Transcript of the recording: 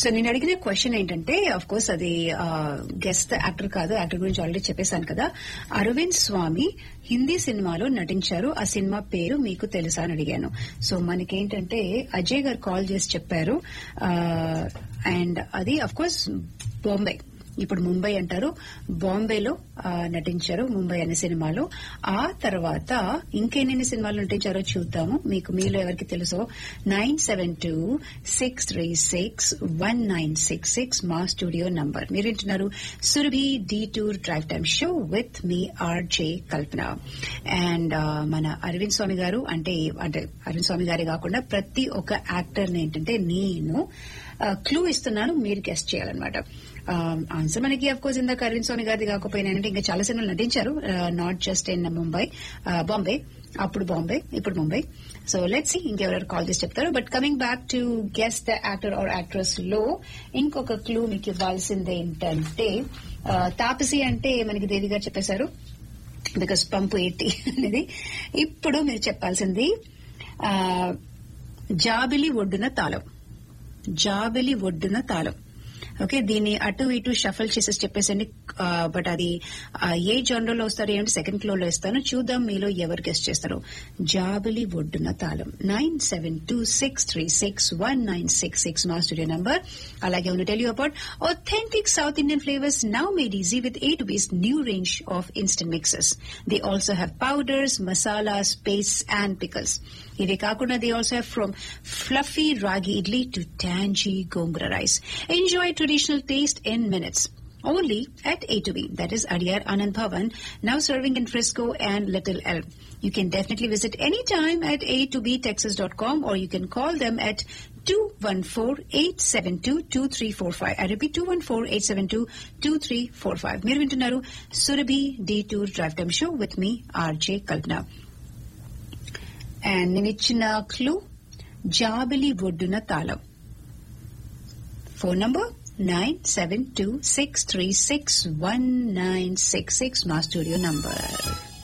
So నేను అడిగిన question ఏంటంటే, అఫ్ కోర్స్ అది గెస్ట్ యాక్టర్ కాదు, యాక్టర్ గురించి ఆల్రెడీ చెప్పేశాను కదా. అరవింద్ స్వామి హిందీ సినిమాలో నటించారు, ఆ సినిమా పేరు మీకు తెలుసా అని అడిగాను. సో మనకేంటంటే అజయ్ గారు కాల్ చేసి చెప్పారు, అండ్ అది అఫ్ కోర్స్ బాంబే, ఇప్పుడు ముంబై అంటారు, బాంబేలో నటించారు ముంబై అనే సినిమాలో. ఆ తర్వాత ఇంకెన్ని సినిమాలు నటించారో చూద్దాము. మీలో ఎవరికి తెలుసో 9726361966 మా స్టూడియో నంబర్. మీరు వింటున్నారు Surabhi detour drive time show with me RJ Kalpana. And మన అరవింద్ స్వామి గారు అంటే అరవింద్ స్వామి గారే కాకుండా ప్రతి ఒక్క యాక్టర్ ని ఏంటంటే నేను క్లూ ఇస్తున్నాను, మీరు గెస్ట్ చేయాలన్నమాట. ఆన్సర్ మనకి అఫ్ కోర్స్ ఇందాక అరవింద్ స్వామి గారిది కాకపోయినా ఇంకా చాలా సినిమాలు నటించారు, నాట్ జస్ట్ ఇన్ బాంబే. అప్పుడు బాంబే, ఇప్పుడు ముంబై. సో లెట్స్ సీ ఇంకెవరు కాల్ చేసి చెప్తారు. But coming back to guest the actor are actress లో ఇంకొక క్లూ మీకు ఇవ్వాల్సింది ఏంటంటే, తాపసి అంటే మనకి దేవి గారు చెప్పేశారు, బికాస్ పంపు 80 అనేది. ఇప్పుడు మీరు చెప్పాల్సింది జాబిలి ఒడ్డున తాళం. జాబిలి ఒడ్డున తాళం. ఓకే, దీన్ని అటు ఇటు షఫల్ చేసేసి చెప్పేసండి. బట్ అది ఏ జనరల్లో వస్తారు ఏమిటి సెకండ్ క్లో లో ఇస్తాను, చూద్దాం మీలో ఎవరు గెస్ట్ చేస్తారు. జాబిలి ఒడ్డున తాళం 9726361966 మా స్టూడియో నంబర్. అలాగే want to tell you about authentic South Indian flavors now made easy with A2B's new range of instant mixes. They also have powders, masalas, pastes and pickles. ఇవే కాకుండా they also have from fluffy ragi idli to tangy gongura rice. Enjoy traditional taste in minutes. Only at A2B, that is Adyar Anand Bhavan, now serving in Frisco and Little Elm. You can definitely visit anytime at a2btexas.com or you can call them at 214-872-2345. I repeat, 214-872-2345. మీరు వింటున్నారు Surabhi D2 Drive Time Show with me, RJ Kalpana. And నేను ఇచ్చిన clue జాబిలి ఒడ్డున తాళం. Phone number 9726361966 మా studio number.